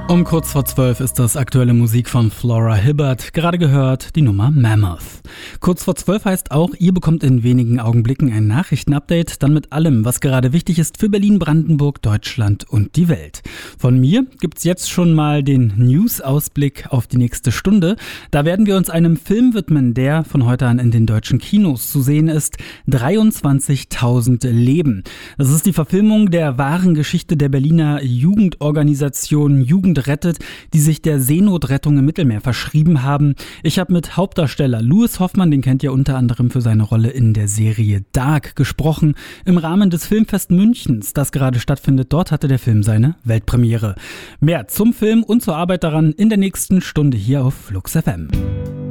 Um kurz vor 12 ist das aktuelle Musik von Flora Hibbert, gerade gehört die Nummer Mammoth. Kurz vor 12 heißt auch, ihr bekommt in wenigen Augenblicken ein Nachrichtenupdate, dann mit allem, was gerade wichtig ist für Berlin, Brandenburg, Deutschland und die Welt. Von mir gibt's jetzt schon mal den News-Ausblick auf die nächste Stunde. Da werden wir uns einem Film widmen, der von heute an in den deutschen Kinos zu sehen ist. 23.000 Leben. Das ist die Verfilmung der wahren Geschichte der Berliner Jugendorganisation Jugend rettet, die sich der Seenotrettung im Mittelmeer verschrieben haben. Ich habe mit Hauptdarsteller Louis Hoffmann, den kennt ihr unter anderem für seine Rolle in der Serie Dark, gesprochen. Im Rahmen des Filmfest Münchens, das gerade stattfindet, dort hatte der Film seine Weltpremiere. Mehr zum Film und zur Arbeit daran in der nächsten Stunde hier auf Flux FM.